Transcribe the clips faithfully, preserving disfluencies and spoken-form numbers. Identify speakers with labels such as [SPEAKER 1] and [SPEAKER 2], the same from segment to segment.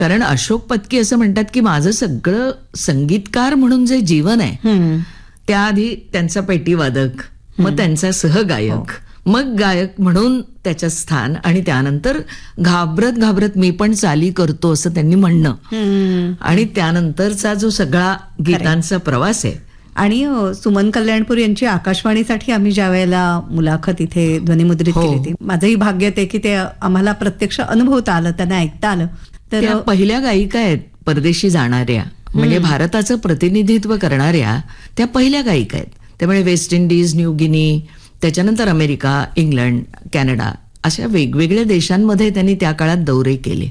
[SPEAKER 1] कारण अशोक पत्की असं म्हणतात की माझं सगळं संगीतकार म्हणून जे जीवन आहे त्याआधी त्यांचा पेटीवादक, मग त्यांचा सहगायक, मग गायक म्हणून त्याचं स्थान, आणि त्यानंतर घाबरत घाबरत मी पण चाली करतो असं त्यांनी म्हणणं, आणि त्यानंतरचा जो सगळा गीतांचा प्रवास आहे.
[SPEAKER 2] आणि सुमन कल्याणपूर यांची आकाशवाणीसाठी आम्ही ज्या वेळेला मुलाखत इथे ध्वनिमुद्रित केली होती, माझंही भाग्य ते की ते आम्हाला प्रत्यक्ष अनुभवता आलं, त्यांना ऐकता आलं.
[SPEAKER 1] तर त्या पहिल्या गायिका आहेत परदेशी जाणाऱ्या, म्हणजे भारताचं प्रतिनिधित्व करणाऱ्या त्या पहिल्या गायिका आहेत. त्यामुळे वेस्ट इंडिज, न्यू गिनी, त्याच्यानंतर अमेरिका, इंग्लंड, कॅनडा अशा वेगवेगळ्या देशांमध्ये त्यांनी त्या काळात दौरे केले.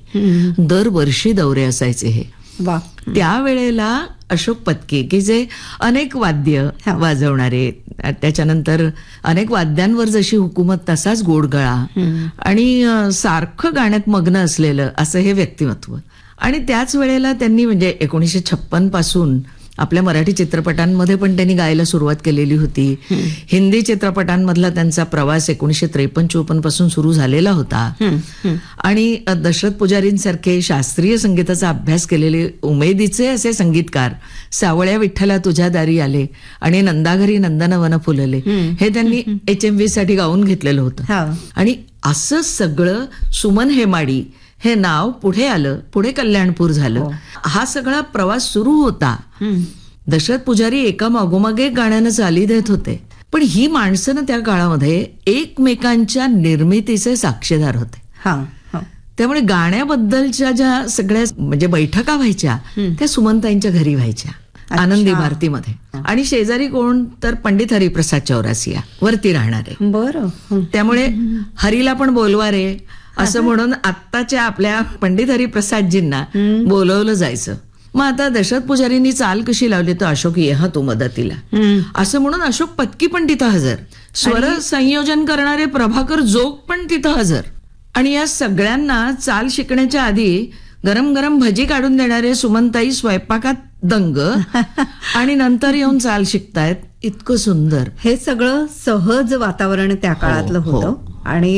[SPEAKER 1] दरवर्षी दौरे असायचे हे.
[SPEAKER 2] वा.
[SPEAKER 1] त्यावेळेला अशोक पत्की की जे अनेक वाद्य वाजवणारे, त्याच्यानंतर अनेक वाद्यांवर जशी हुकूमत तसाच गोडगळा आणि सारखं गाण्यात मग्न असलेलं असं हे व्यक्तिमत्व. आणि त्याच वेळेला त्यांनी म्हणजे एकोणीसशे छप्पन पासून आपल्या मराठी चित्रपटांमध्ये पण त्यांनी गायला सुरुवात केलेली होती. हिंदी चित्रपटांमधला त्यांचा प्रवास एकोणीसशे त्रेपन्न चोपन्न पासून सुरू झालेला होता. आणि दशरथ पुजारींसारखे शास्त्रीय संगीताचा अभ्यास केलेले उमेदीचे असे संगीतकार सावळ्या विठ्ठला तुझ्या दारी आले आणि नंदाघरी नंदनवन फुलले हे त्यांनी एच एम व्ही साठी गाऊन घेतलेलं होतं. आणि असं सगळं सुमन हेमाडी हे नाव पुढे आलं, पुढे कल्याणपूर झालं. हा सगळा प्रवास सुरू होता. दशरथ पुजारी एका मागोमागे एक गाण्यानं चाली देत होते, पण ही माणसं ना त्या काळामध्ये एकमेकांच्या निर्मितीचे साक्षीदार होते. त्यामुळे गाण्याबद्दलच्या ज्या सगळ्या म्हणजे बैठका व्हायच्या त्या सुमनताईंच्या घरी व्हायच्या, आनंदी भारतीमध्ये. आणि शेजारी कोण तर पंडित हरिप्रसाद चौरासिया वरती राहणारे.
[SPEAKER 2] बरं.
[SPEAKER 1] त्यामुळे हरीला पण बोलवा रे असं म्हणून आत्ताच्या आपल्या पंडित हरिप्रसादजींना बोलवलं जायचं. मग आता दशरथ पुजारींनी चाल कशी लावली तर अशोक ये हा तू मदतीला असं म्हणून अशोक पत्की पण तिथं हजर, स्वर संयोजन करणारे प्रभाकर जोग पण तिथं हजर. आणि या सगळ्यांना चाल शिकण्याच्या आधी गरम गरम भजी काढून देणारे सुमनताई स्वयंपाकात दंग आणि नंतर येऊन चाल शिकतायत. इतकं सुंदर
[SPEAKER 2] हे सगळं सहज वातावरण त्या काळातलं होतं. आणि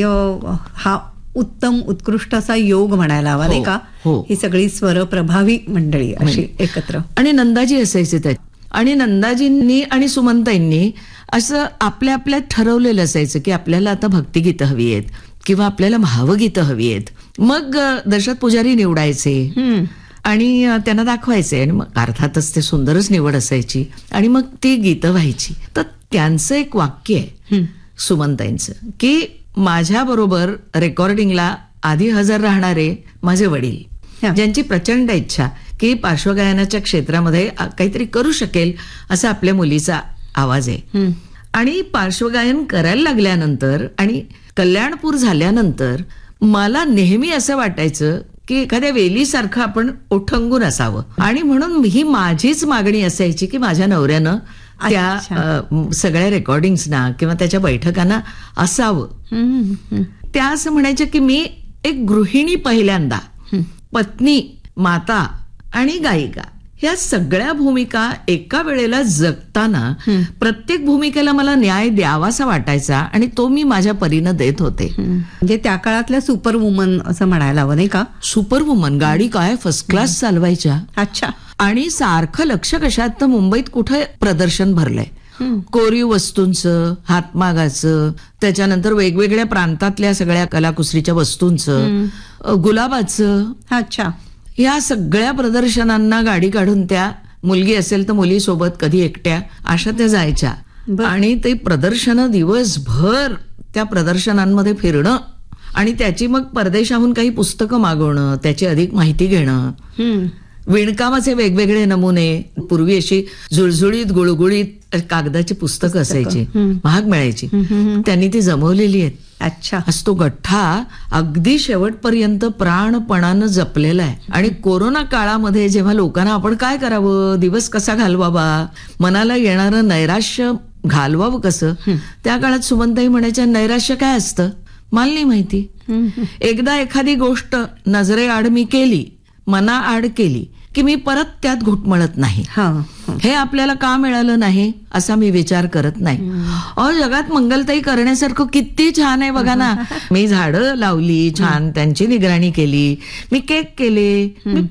[SPEAKER 2] हा उत्तम उत्कृष्ट असा योग म्हणायला हवा नाही का. ही सगळी स्वर प्रभावी मंडळी अशी एकत्र.
[SPEAKER 1] आणि नंदाजी असायचे त्यात. आणि नंदाजींनी आणि सुमनताईंनी असं आपल्या आपल्यात ठरवलेलं असायचं की आपल्याला आता भक्तिगीतं हवी आहेत किंवा आपल्याला भावगीतं हवी आहेत. मग दशरथ पुजारी निवडायचे आणि त्यांना दाखवायचे, आणि मग अर्थातच ते सुंदरच निवड असायची आणि मग ती गीतं व्हायची. तर त्यांचं एक वाक्य आहे सुमनताईंचं की माझ्या बरोबर रेकॉर्डिंगला आधी हजर राहणारे माझे वडील, ज्यांची प्रचंड इच्छा की पार्श्वगायनाच्या क्षेत्रामध्ये काहीतरी करू शकेल असा आपल्या मुलीचा आवाज आहे. आणि पार्श्वगायन करायला लागल्यानंतर आणि कल्याणपूर झाल्यानंतर मला नेहमी असं वाटायचं की एखाद्या वेलीसारखं आपण ओठंगून असावं. आणि म्हणून ही माझीच मागणी असायची की माझ्या नवऱ्यानं त्या सगळ्या रेकॉर्डिंग्सना किंवा त्याच्या बैठकांना असावं. त्या असं म्हणायच्या की मी एक गृहिणी पहिल्यांदा, पत्नी, माता आणि गायिका ह्या सगळ्या भूमिका एका वेळेला जगताना प्रत्येक भूमिकेला मला न्याय द्यावासा वाटायचा आणि तो मी माझ्या परीनं देत होते.
[SPEAKER 2] म्हणजे त्या काळातल्या सुपर वुमन असं म्हणायला हवं नाही का.
[SPEAKER 1] सुपर वुमन गाडी काय फर्स्ट क्लास चालवायच्या.
[SPEAKER 2] अच्छा.
[SPEAKER 1] आणि सारखं लक्ष कशात तर मुंबईत कुठे प्रदर्शन भरलंय कोरीव वस्तूंचं, हातमागाचं, त्याच्यानंतर वेगवेगळ्या प्रांतातल्या सगळ्या कलाकुसरीच्या वस्तूंचं, गुलाबाचं.
[SPEAKER 2] अच्छा.
[SPEAKER 1] या सगळ्या प्रदर्शनांना गाडी काढून त्या मुलगी असेल तर मुलीसोबत, कधी एकट्या, अशा त्या जायच्या. आणि ते प्रदर्शन दिवसभर त्या प्रदर्शनांमध्ये फिरणं आणि त्याची मग परदेशाहून काही पुस्तकं मागवणं, त्याची अधिक माहिती घेणं, विणकामाचे वेगवेगळे नमुने. पूर्वी अशी झुळझुळीत गुळगुळीत कागदाची पुस्तकं असायची, महाग मिळायची, त्यांनी ती जमवलेली आहेत.
[SPEAKER 2] अच्छा.
[SPEAKER 1] आज तो गठ्ठा अगदी शेवटपर्यंत प्राणपणानं जपलेला आहे. आणि कोरोना काळामध्ये जेव्हा लोकांना आपण काय करावं, दिवस कसा घालवावा, मनाला येणारं नैराश्य घालवावं कसं, त्या काळात सुमनताई म्हणायच्या नैराश्य काय असतं मला नाही माहिती. एकदा एखादी गोष्ट नजरे आड मी केली, मना आड केली की मी परत त्यात घुटमळत नाही.
[SPEAKER 2] हा
[SPEAKER 1] हे आपल्याला का मिळालं नाही असा मी विचार करत नाही. अहो, जगात मंगलताई करण्यासारखं किती छान आहे बघा ना. मी झाडं लावली, छान त्यांची निगराणी केली, मी केक केले, मी